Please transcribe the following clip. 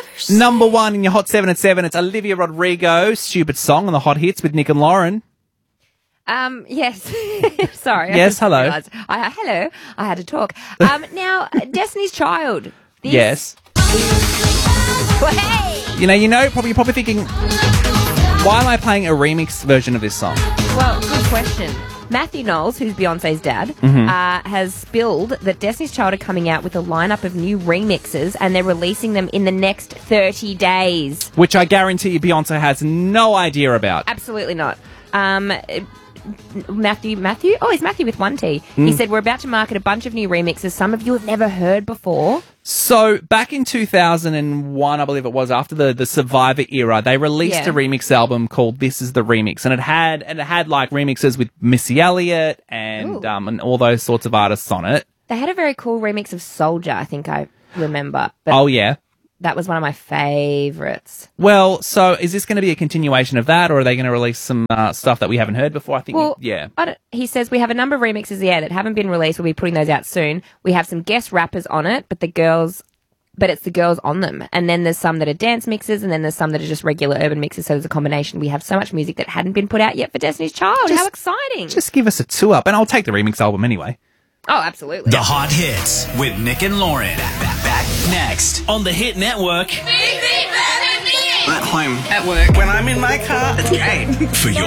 Number 1 in your Hot 7 at 7, it's Olivia Rodrigo, Stupid Song on the Hot Hits with Nick and Lauren. Yes. Sorry. Yes, hello. Hello. I had to talk. Now, Destiny's Child. Yes. Hey! You know, you're probably thinking, why am I playing a remix version of this song? Well, good question. Matthew Knowles, who's Beyonce's dad, has spilled that Destiny's Child are coming out with a lineup of new remixes and they're releasing them in the next 30 days. Which I guarantee you Beyonce has no idea about. Absolutely not. Matthew? Oh, it's Matthew with one T. He said, we're about to market a bunch of new remixes some of you have never heard before. So, back in 2001, I believe it was, after the Survivor era, they released a remix album called This Is the Remix, and it had like remixes with Missy Elliott and all those sorts of artists on it. They had a very cool remix of Soldier, I think I remember. But oh, yeah. That was one of my favourites. Well, so is this going to be a continuation of that, or are they going to release some stuff that we haven't heard before? I think, he says we have a number of remixes, that haven't been released. We'll be putting those out soon. We have some guest rappers on it, but it's the girls on them. And then there's some that are dance mixes, and then there's some that are just regular urban mixes. So there's a combination. We have so much music that hadn't been put out yet for Destiny's Child. How exciting! Just give us a 2-up, and I'll take the remix album anyway. Oh, absolutely. The Hot Hits with Nick and Lauren. Back next on the Hit Network. At home. At work. When I'm in my car, it's great. For your